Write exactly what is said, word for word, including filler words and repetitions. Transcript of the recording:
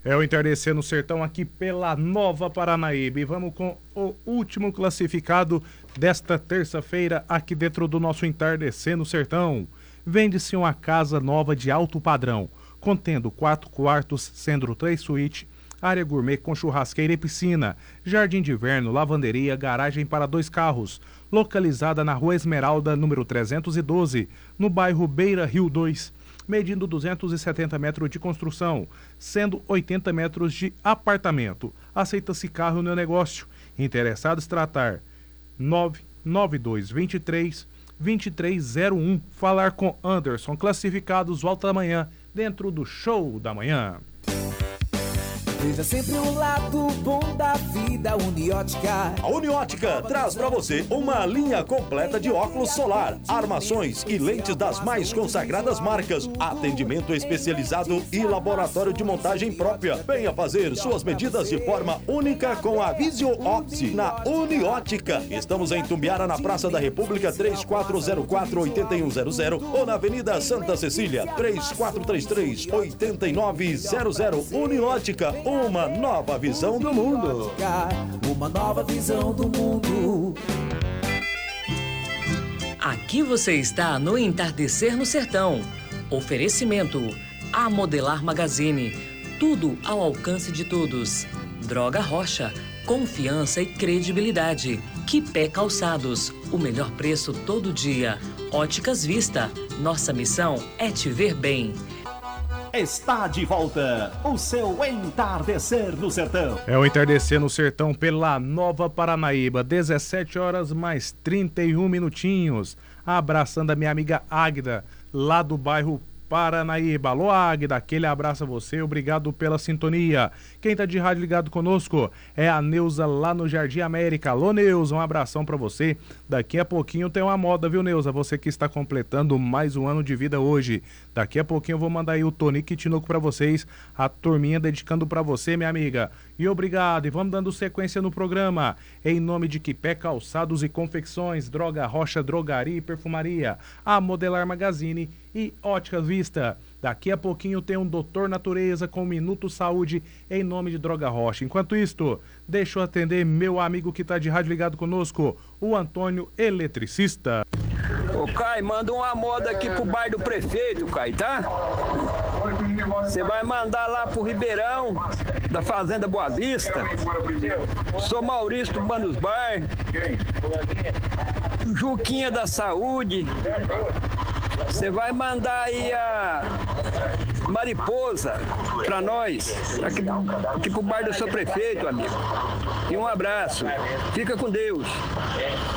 É o Entardecer no Sertão aqui pela Nova Paranaíba. E vamos com o último classificado desta terça-feira aqui dentro do nosso Entardecer no Sertão. Vende-se uma casa nova de alto padrão, contendo quatro quartos, sendo três suítes, área gourmet com churrasqueira e piscina, jardim de inverno, lavanderia, garagem para dois carros, localizada na Rua Esmeralda, número trezentos e doze, no bairro Beira Rio dois. Medindo duzentos e setenta metros de construção, sendo oitenta metros de apartamento. Aceita-se carro no negócio. Interessados tratar nove nove dois dois três dois três zero um. Falar com Anderson. Classificados, volta amanhã dentro do Show da Manhã. Veja sempre o lado bom da vida, Uniótica. A Uniótica traz para você uma linha completa de óculos solar, armações e lentes das mais consagradas marcas, atendimento especializado e laboratório de montagem própria. Venha fazer suas medidas de forma única com a Visio Opti na Uniótica. Estamos em Tumbiara, na Praça da República, três quatro zero quatro, oito um zero zero, ou na Avenida Santa Cecília, três quatro três três, oito nove zero zero. Uniótica, uma nova visão do mundo. Uma nova visão do mundo. Aqui você está no Entardecer no Sertão. Oferecimento: A Modelar Magazine. Tudo ao alcance de todos. Droga Rocha. Confiança e credibilidade. Quipé Calçados. O melhor preço todo dia. Óticas Vista. Nossa missão é te ver bem. Está de volta o seu Entardecer no Sertão. É o Entardecer no Sertão pela Nova Paranaíba, dezessete horas mais trinta e um minutinhos. Abraçando a minha amiga Águida, lá do bairro Paranaíba. Alô, Águida, aquele abraço a você, obrigado pela sintonia. Quem tá de rádio ligado conosco é a Neuza lá no Jardim América. Alô, Neuza, um abração pra você. Daqui a pouquinho tem uma moda, viu, Neuza? Você que está completando mais um ano de vida hoje. Daqui a pouquinho eu vou mandar aí o Tonico e Tinoco pra vocês, a turminha dedicando pra você, minha amiga. E obrigado, e vamos dando sequência no programa. Em nome de Quipé Calçados e Confecções, Droga Rocha, Drogaria e Perfumaria, a Modelar Magazine e Óticas Vista. Daqui a pouquinho tem um Doutor Natureza com Minuto Saúde em nome de Droga Rocha. Enquanto isto, deixa eu atender meu amigo que tá de rádio ligado conosco, o Antônio Eletricista. Ô, Caio, manda uma moda aqui pro bairro do prefeito, Caio, tá? Você vai mandar lá pro Ribeirão, da Fazenda Boa Vista. Sou Maurício do Bandos Bar. Juquinha da Saúde. Você vai mandar aí a Mariposa pra nós, aqui, aqui pro bairro do seu prefeito, amigo. E um abraço. Fica com Deus.